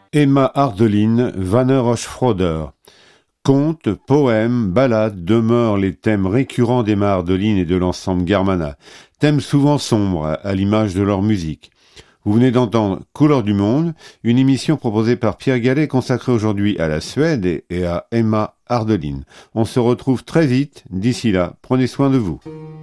Emma Ardelin, Wanne Rochefroder. Contes, poèmes, ballades demeurent les thèmes récurrents d'Emma Ardelin et de l'ensemble Germana, thèmes souvent sombres à l'image de leur musique. Vous venez d'entendre Couleurs du monde, une émission proposée par Pierre Gallet consacrée aujourd'hui à la Suède et à Emma Ardelin. On se retrouve très vite, d'ici là, prenez soin de vous.